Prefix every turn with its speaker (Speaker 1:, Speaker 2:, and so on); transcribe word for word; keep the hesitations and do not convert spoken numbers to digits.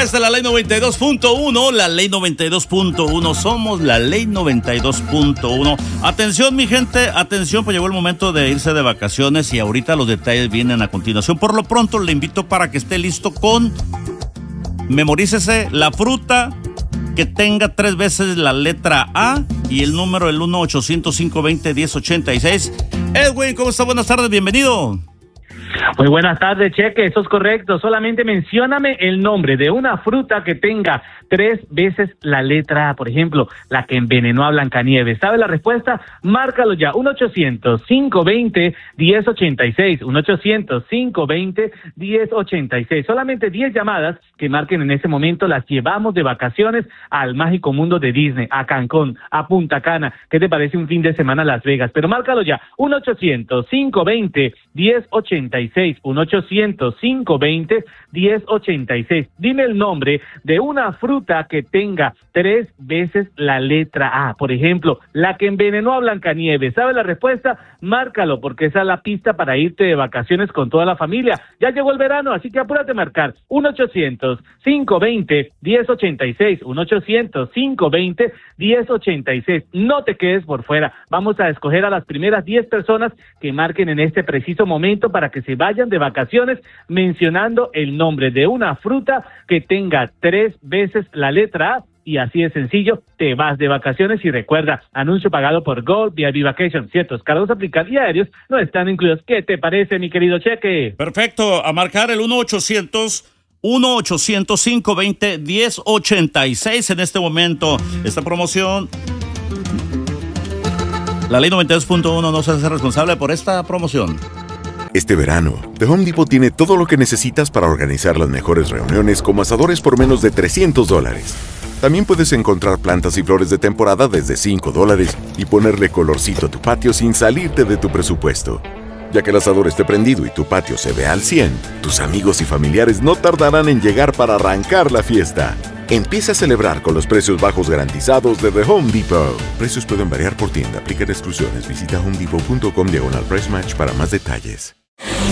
Speaker 1: Esta es la ley noventa y dos punto uno, la ley noventa y dos punto uno, somos la ley noventa y dos punto uno. Atención mi gente, atención, pues llegó el momento de irse de vacaciones y ahorita los detalles vienen a continuación. Por lo pronto le invito para que esté listo con, memorícese la fruta que tenga tres veces la letra A y el número el uno ochocientos, cinco veinte, diez ochenta y seis. Edwin, ¿cómo está? Buenas tardes, bienvenido.
Speaker 2: Muy buenas tardes, Cheque, eso es correcto. Solamente mencióname el nombre de una fruta que tenga tres veces la letra A. Por ejemplo, la que envenenó a Blancanieves. ¿Sabe la respuesta? Márcalo ya, uno ochocientos, cinco veinte, diez ochenta y seis, uno ochocientos, cinco veinte, diez ochenta y seis. Solamente diez llamadas que marquen en ese momento las llevamos de vacaciones al mágico mundo de Disney, a Cancún, a Punta Cana. ¿Qué te parece un fin de semana a Las Vegas? Pero márcalo ya, uno ochocientos, cinco veinte, diez ochenta y seis, uno ochocientos, cinco veinte, diez ochenta y seis. Dime el nombre de una fruta que tenga tres veces la letra A. Por ejemplo, la que envenenó a Blancanieves. ¿Sabe la respuesta? Márcalo, porque esa es la pista para irte de vacaciones con toda la familia. Ya llegó el verano, así que apúrate a marcar. uno ochocientos, cinco veinte, diez ochenta y seis, uno ochocientos, cinco veinte, diez ochenta y seis. No te quedes por fuera. Vamos a escoger a las primeras diez personas que marquen en este preciso momento para que se vayan de vacaciones mencionando el nombre de una fruta que tenga tres veces la letra A. Y así de sencillo, te vas de vacaciones. Y recuerda, anuncio pagado por Gold V I P Vacation. Ciertos cargos aplicados y aéreos no están incluidos. ¿Qué te parece, mi querido Cheque?
Speaker 1: Perfecto, a marcar el uno ochocientos, uno ochocientos, cinco veinte, diez ochenta y seis en este momento. Esta promoción, la ley noventa y dos punto uno no se hace responsable por esta promoción.
Speaker 3: Este verano, The Home Depot tiene todo lo que necesitas para organizar las mejores reuniones como asadores por menos de trescientos dólares. También puedes encontrar plantas y flores de temporada desde cinco dólares y ponerle colorcito a tu patio sin salirte de tu presupuesto. Ya que el asador esté prendido y tu patio se ve al cien, tus amigos y familiares no tardarán en llegar para arrancar la fiesta. Empieza a celebrar con los precios bajos garantizados de The Home Depot. Precios pueden variar por tienda, aplican exclusiones. Visita homedepot punto com diagonal price match para más detalles.